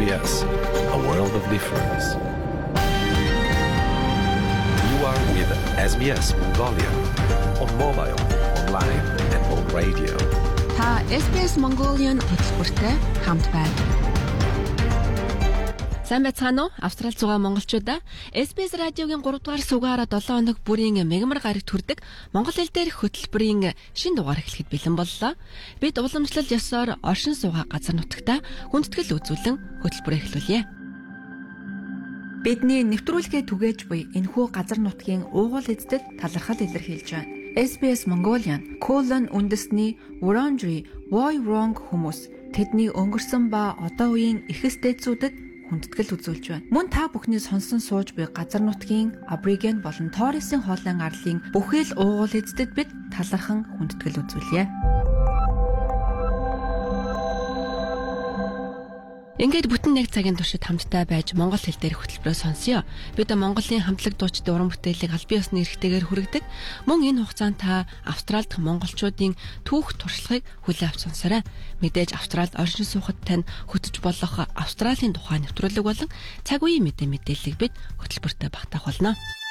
SBS, a world of difference. You are with SBS Mongolia on mobile, online and on radio. Та SBS Mongolian хөтөлбөртэй хамт байна. Сайн байцгаана уу? Австралид зугаа монголчуудаа SBS радиогийн 3 дугаар сугаараа 7 хоног бүрийн мегмар гарагт хүрдэг монгол хэл дээрх хөтөлбөрийн шинэ дугаар эхлэхэд бэлэн боллоо. Бид уламжлал ёсоор оршин суугаа газар нутагта хүндэтгэл үзүүлэн хөтөлбөрөө эхлүүлье. Бидний нэвтрүүлгээ түгээж буй энэхүү газар нутгийн уугуул эздэд талархал илэрхийлж байна. SBS Mongolian колон үндэсний Wurundjeri Woi Wurrung хүмүүс тэдний өнгөрсөн ба одоо үеийн эхэс дээдсүүдэд хүндэтгэл үзүүлж байна. Мөн та бүхний сонсон сууж буй газар нутгийн Абориген болон Торресын хоолойн арлын бүхэл уугуул эздэд бид талархан хүндэтгэл үзүүлье. Ингээд бүтэн нэг цагийн туршид хамтдаа байж монгол хэл дээрх хөтөлбөрөө сонсъё. Бид Монголын хамтлаг дуучдын уран бүтээлийг аль биесны эрхтэйгээр хүргэдэг. Мөн энэ хугацаанд та Австралид монголчуудын түүх туршлагыг хүлээн авч сонсоорой. Мэдээж Австралид оршин суугад тань хөтөж болох Австралийн тухай нэвтрүүлэг болон цаг үеийн мэдээллийг бид хөтөлбөртөө багтаах болно.